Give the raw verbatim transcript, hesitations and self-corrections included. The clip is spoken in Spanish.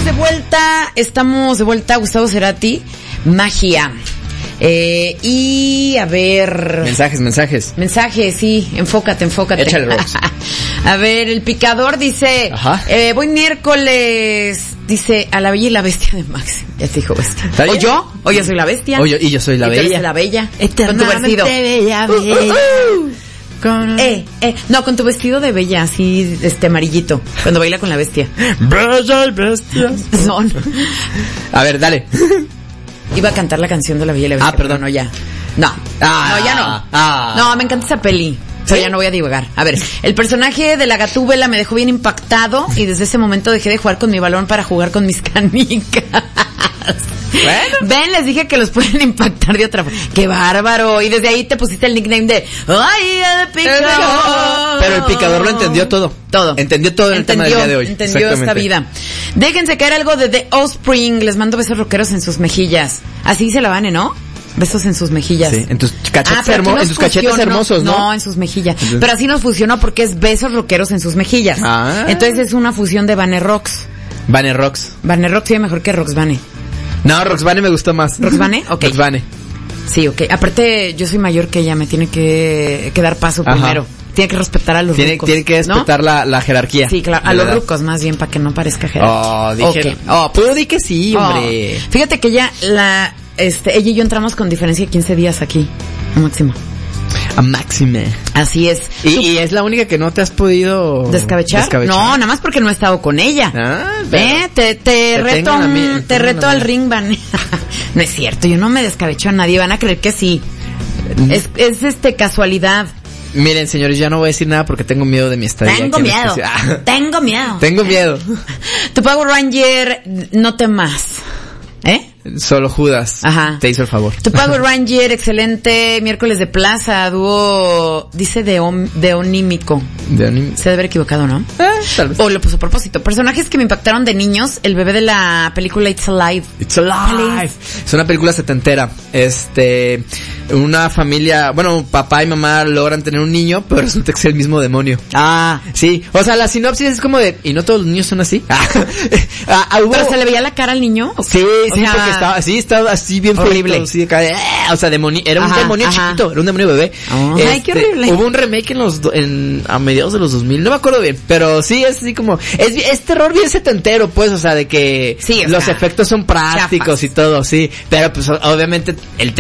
estamos de vuelta, estamos de vuelta, Gustavo Cerati, Magia. Eh, y a ver... Mensajes, mensajes. Mensajes, sí, enfócate, enfócate. Échale, Rox. A ver, el picador dice... Ajá. Eh, voy miércoles, dice, a La Bella y la Bestia de Max. Ya te dijo bestia. ¿O yo? ¿O yo soy la bestia? O yo, y yo soy la y bella. Tú eres la bella. Con tu vestido. Bella, Uh, bella. uh, uh. Con... Eh, eh, no, con tu vestido de bella, así, este, amarillito, cuando baila con la bestia. Bella y bestia. No, no. A ver, dale. Iba a cantar la canción de La Bella y la Bestia. Ah, perdón. No, ya. No. Ah, no, ya no. Ah. No, me encanta esa peli. Pero ya no voy a divagar. A ver, el personaje de la Gatúbela me dejó bien impactado y desde ese momento dejé de jugar con mi balón para jugar con mis canicas. Bueno. Ven, les dije que los pueden impactar de otra forma. ¡Qué bárbaro! Y desde ahí te pusiste el nickname de ¡ay, el picador! Pero el picador lo entendió todo. Todo. Entendió todo en el tema del día de hoy. Entendió esta vida. Déjense caer algo de The Offspring. Les mando besos rockeros en sus mejillas. Así dice la Vane, ¿no? Besos en sus mejillas. Sí, en tus cachetes, ah, hermo- en tus cachetes hermosos, ¿no? No, en sus mejillas. Entonces... Pero así nos fusionó porque es besos rockeros en sus mejillas. Ah. Entonces es una fusión de Vane Rox. Vane Rox. Vane Rox sí es mejor que Roxvane. No, Roxvane me gustó más. ¿Roxvane? Ok. Roxvane. Sí, ok. Aparte, yo soy mayor que ella, me tiene que, que dar paso Ajá. primero. Tiene que respetar a los Tiene, rucos. tiene que respetar, ¿no? la, la jerarquía. Sí, claro. A los rucos más bien, para que no parezca jerarquía. Oh, dije. Okay. Oh, tú di que sí, hombre. Oh. Fíjate que ella, la, este, ella y yo entramos con diferencia de quince días aquí. Máximo. A máxime. Así es. ¿Y, y es la única que no te has podido descabechar? descabechar? No, nada más porque no he estado con ella. Ah, eh, te, te, te reto, un, te reto al ring, Van. No es cierto, yo no me descabecho a nadie, van a creer que sí. Es, es este casualidad. Miren, señores, ya no voy a decir nada porque tengo miedo de mi estadía. Tengo miedo. Ah. Tengo miedo. Tengo miedo. Tu Power Ranger, no temas. ¿Eh? Solo Judas. Ajá. Te hizo el favor. Tu Power Ranger, excelente. Miércoles de plaza, dúo, dice de, om, de onímico. De onímico. Se debe haber equivocado, ¿no? Eh, tal vez. O lo puso a propósito. Personajes que me impactaron de niños. El bebé de la película It's Alive. It's Alive. Es una película setentera. Este, una familia, bueno, papá y mamá logran tener un niño, pero resulta que es el mismo demonio. Ah. Sí. O sea, la sinopsis es como de, ¿y no todos los niños son así? ah, ah, hubo... ¿Pero se le veía la cara al niño? Sí, sí, sea, porque estaba así, estaba así bien horrible. Feito, así, de, o sea, demonio, era un ajá, demonio ajá. chiquito, era un demonio bebé. Oh, este, ay, qué horrible. Hubo un remake en los, en, a mediados de los dos mil, no me acuerdo bien, pero sí, es así como, es, es terror bien setentero, pues, o sea, de que sí, los sea, efectos son prácticos chafas. Y todo, sí, pero pues, obviamente, el